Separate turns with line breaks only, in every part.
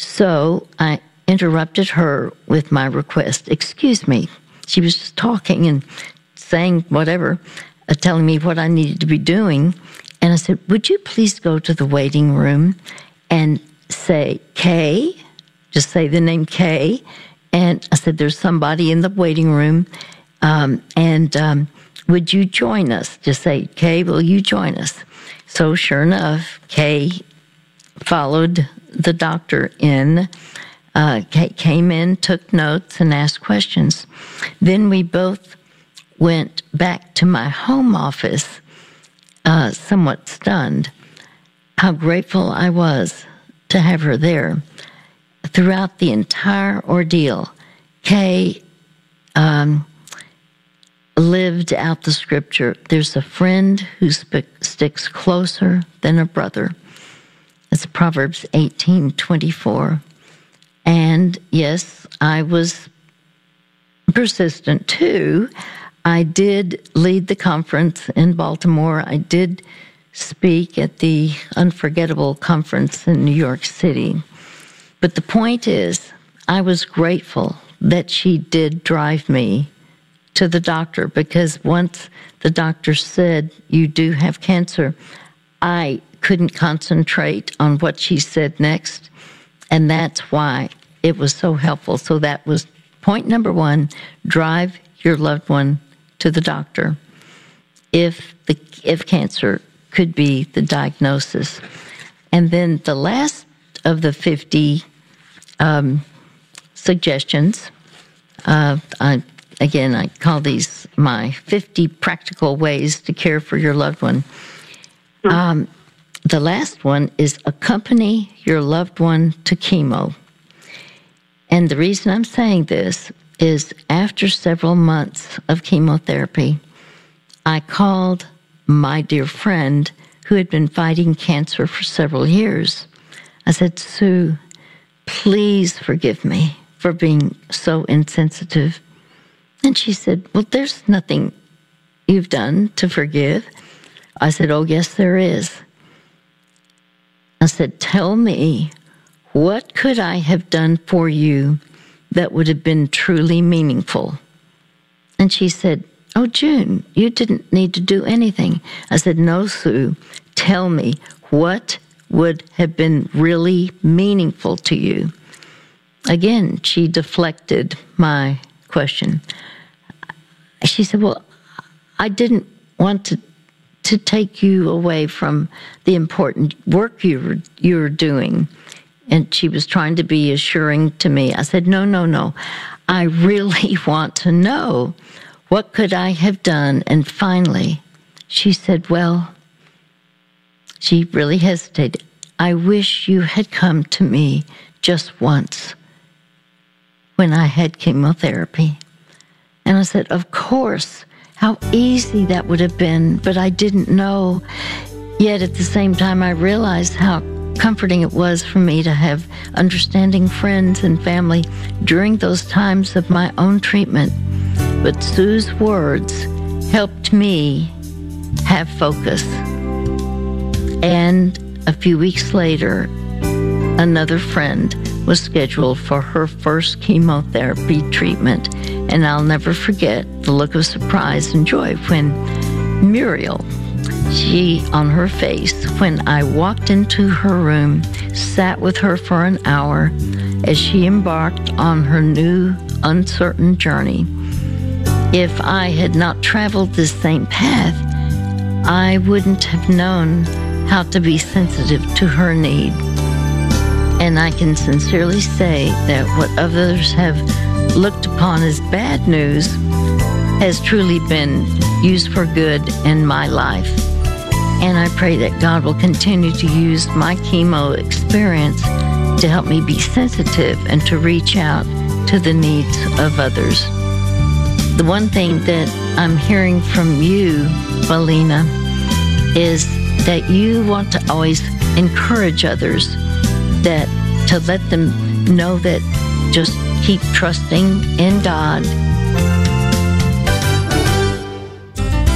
So I interrupted her with my request. Excuse me. She was just talking and saying whatever, telling me what I needed to be doing. And I said, would you please go to the waiting room and say Kay? Just say the name Kay. And I said, there's somebody in the waiting room. Would you join us? Just say, Kay, will you join us? So sure enough, Kay followed the doctor in. Kay came in, took notes, and asked questions. Then we both went back to my home office, somewhat stunned. How grateful I was to have her there. Throughout the entire ordeal, Kay lived out the scripture. There's a friend who sticks closer than a brother. It's Proverbs 18:24. And yes, I was persistent too. I did lead the conference in Baltimore. I did speak at the Unforgettable Conference in New York City. But the point is, I was grateful that she did drive me to the doctor, because once the doctor said, you do have cancer, I couldn't concentrate on what she said next. And that's why it was so helpful. So that was point number one: drive your loved one to the doctor if cancer could be the diagnosis. And then the last of the 50 suggestions, I call these my 50 practical ways to care for your loved one. The last one is accompany your loved one to chemo. And the reason I'm saying this is after several months of chemotherapy, I called my dear friend who had been fighting cancer for several years. I said, Sue, please forgive me for being so insensitive. And she said, well, there's nothing you've done to forgive. I said, oh, yes, there is. I said, tell me, what could I have done for you that would have been truly meaningful? And she said, oh, June, you didn't need to do anything. I said, no, Sue, tell me, what would have been really meaningful to you? Again, she deflected my question. She said, well, I didn't want to take you away from the important work you were doing. And she was trying to be assuring to me. I said, no. I really want to know, what could I have done? And finally, she said, well, she really hesitated. I wish you had come to me just once when I had chemotherapy. And I said, of course, how easy that would have been, but I didn't know. Yet at the same time, I realized how comforting it was for me to have understanding friends and family during those times of my own treatment. But Sue's words helped me have focus. And a few weeks later, another friend was scheduled for her first chemotherapy treatment. And I'll never forget the look of surprise and joy when Muriel, on her face, when I walked into her room, sat with her for an hour as she embarked on her new, uncertain journey. If I had not traveled this same path, I wouldn't have known how to be sensitive to her need. And I can sincerely say that what others have looked upon as bad news has truly been used for good in my life. And I pray that God will continue to use my chemo experience to help me be sensitive and to reach out to the needs of others. The one thing that I'm hearing from you, Valina, is that you want to always encourage others, that to let them know that just keep trusting in God.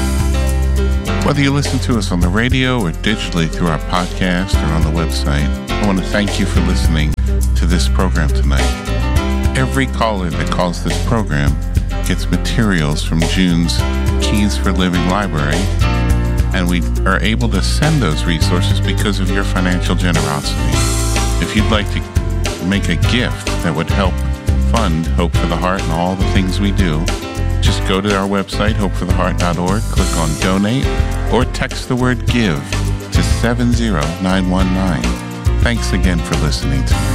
Whether you listen to us on the radio or digitally through our podcast or on the website, I want to thank you for listening to this program tonight. Every caller that calls this program gets materials from June's Keys for Living library, and we are able to send those resources because of your financial generosity. If you'd like to make a gift that would help fund Hope for the Heart and all the things we do, just go to our website, hopefortheheart.org, click on Donate, or text the word GIVE to 70919. Thanks again for listening tonight.